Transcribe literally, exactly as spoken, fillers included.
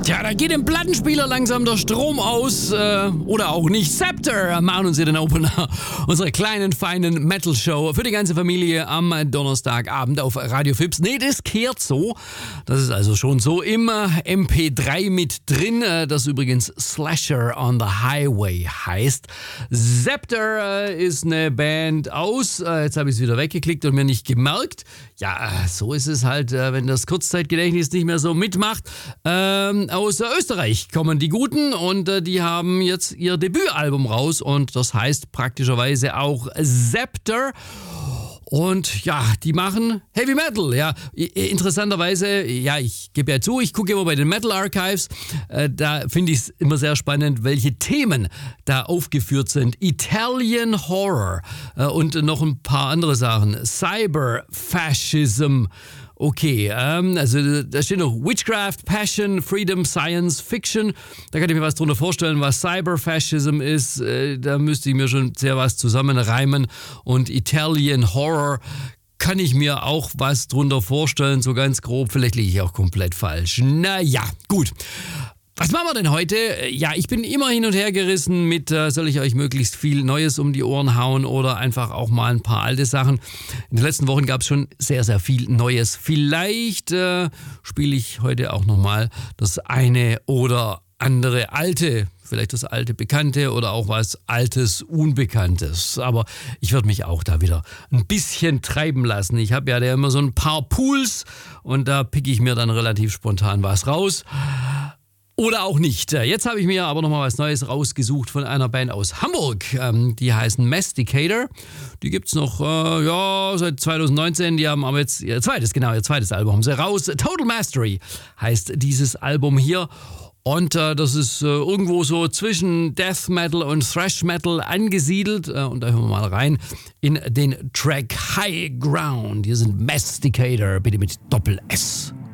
Tja, da geht dem Plattenspieler langsam der Strom aus, äh, oder auch nicht. Scepter machen uns hier den Opener unserer kleinen, feinen Metal-Show für die ganze Familie am Donnerstagabend auf Radio Fips. Nee, das kehrt so. Das ist also schon so im äh, M P drei mit drin, äh, das übrigens Slasher on the Highway heißt. Scepter äh, ist eine Band aus, äh, jetzt habe ich es wieder weggeklickt und mir nicht gemerkt. Ja, äh, so ist es halt, äh, wenn das Kurzzeitgedächtnis nicht mehr so mitmacht. Ähm, aus äh, Österreich kommen die Guten und äh, die haben jetzt ihr Debütalbum raus und das heißt praktischerweise auch Scepter. Und ja, die machen Heavy Metal, ja. Interessanterweise, ja, ich gebe ja zu, ich gucke immer bei den Metal Archives, äh, da finde ich es immer sehr spannend, welche Themen da aufgeführt sind. Italian Horror äh, und noch ein paar andere Sachen. Cyberfascism. Okay, ähm, also da steht noch Witchcraft, Passion, Freedom, Science, Fiction. Da kann ich mir was drunter vorstellen, was Cyberfascism ist. Äh, da müsste ich mir schon sehr was zusammenreimen. Und Italian Horror kann ich mir auch was drunter vorstellen, so ganz grob. Vielleicht liege ich auch komplett falsch. Naja, gut. Was machen wir denn heute? Ja, ich bin immer hin und her gerissen mit, äh, soll ich euch möglichst viel Neues um die Ohren hauen oder einfach auch mal ein paar alte Sachen. In den letzten Wochen gab es schon sehr, sehr viel Neues. Vielleicht äh, spiele ich heute auch nochmal das eine oder andere alte, vielleicht das alte Bekannte oder auch was Altes Unbekanntes. Aber ich werde mich auch da wieder ein bisschen treiben lassen. Ich habe ja da immer so ein paar Pools und da picke ich mir dann relativ spontan was raus. Oder auch nicht. Jetzt habe ich mir aber nochmal was Neues rausgesucht von einer Band aus Hamburg. Ähm, die heißen Masticator. Die gibt es noch äh, ja, seit zwanzig neunzehn. Die haben aber jetzt ihr zweites, genau, ihr zweites Album haben sie raus. Total Mastery heißt dieses Album hier. Und äh, das ist äh, irgendwo so zwischen Death Metal und Thrash Metal angesiedelt. Äh, und da hören wir mal rein in den Track High Ground. Hier sind Masticator, bitte mit Doppel-S.